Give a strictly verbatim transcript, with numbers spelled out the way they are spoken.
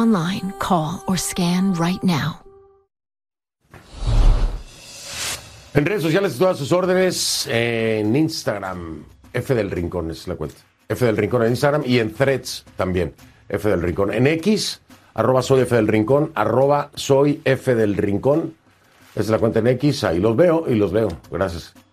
online, call, or scan right now. En redes sociales, todas sus órdenes. En Instagram, F del Rincón es la cuenta. F del Rincón en Instagram y en Threads también. F del Rincón. En X, arroba soy F del Rincón, arroba soy F del Rincón. Esa es la cuenta en X. Ahí los veo y los veo. Gracias.